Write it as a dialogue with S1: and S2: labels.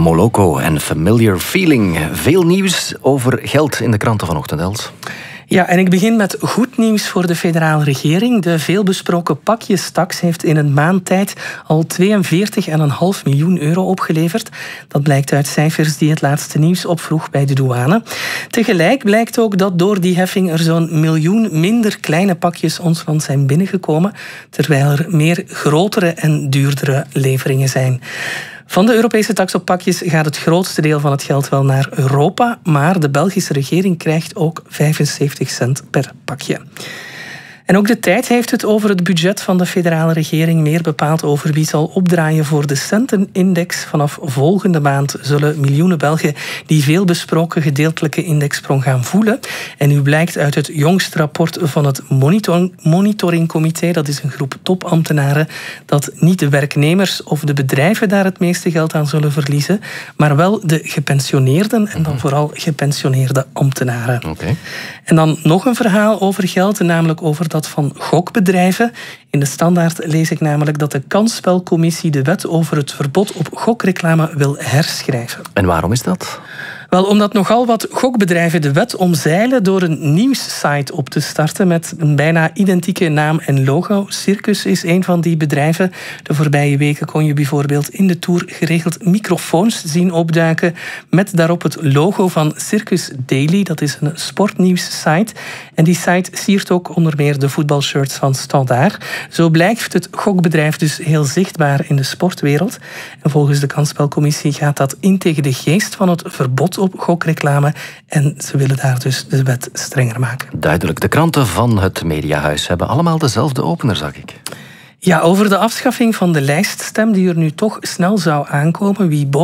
S1: Moloko en Familiar Feeling. Veel nieuws over geld in de kranten vanochtend, Els.
S2: Ja, en ik begin met goed nieuws voor de federale regering. De veelbesproken pakjestaks heeft in een maand tijd al 42,5 miljoen euro opgeleverd. Dat blijkt uit cijfers die het laatste nieuws opvroeg bij de douane. Tegelijk blijkt ook dat door die heffing er zo'n miljoen minder kleine pakjes ons land zijn binnengekomen, terwijl er meer grotere en duurdere leveringen zijn. Van de Europese tax op pakjes gaat het grootste deel van het geld wel naar Europa, maar de Belgische regering krijgt ook 75 cent per pakje. En ook De Tijd heeft het over het budget van de federale regering, meer bepaald over wie zal opdraaien voor de centenindex. Vanaf volgende maand zullen miljoenen Belgen die veelbesproken gedeeltelijke indexsprong gaan voelen. En nu blijkt uit het jongste rapport van het monitoringcomité, dat is een groep topambtenaren, dat niet de werknemers of de bedrijven daar het meeste geld aan zullen verliezen, maar wel de gepensioneerden en dan vooral gepensioneerde ambtenaren.
S1: Okay.
S2: En dan nog een verhaal over geld, namelijk over dat van gokbedrijven. In de Standaard lees ik namelijk dat de Kansspelcommissie de wet over het verbod op gokreclame wil herschrijven.
S1: En waarom is dat?
S2: Wel, omdat nogal wat gokbedrijven de wet omzeilen door een nieuwssite op te starten met een bijna identieke naam en logo. Circus is een van die bedrijven. De voorbije weken kon je bijvoorbeeld in de Tour geregeld microfoons zien opduiken met daarop het logo van Circus Daily. Dat is een sportnieuwssite. En die site siert ook onder meer de voetbalshirts van Standaard. Zo blijft het gokbedrijf dus heel zichtbaar in de sportwereld. En volgens de Kansspelcommissie gaat dat in tegen de geest van het verbod op gokreclame en ze willen daar dus de wet strenger maken.
S1: Duidelijk, de kranten van het Mediahuis hebben allemaal dezelfde opener, zag ik.
S2: Ja, over de afschaffing van de lijststem die er nu toch snel zou aankomen. Wie